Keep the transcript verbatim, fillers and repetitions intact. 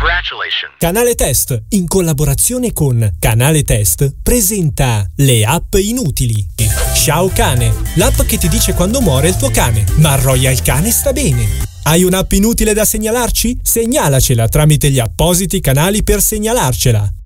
Congratulations. Canale Test, in collaborazione con Canale Test, presenta le app inutili. Ciao Cane, l'app che ti dice quando muore il tuo cane, ma Royal Cane sta bene. Hai un'app inutile da segnalarci? Segnalacela tramite gli appositi canali per segnalarcela.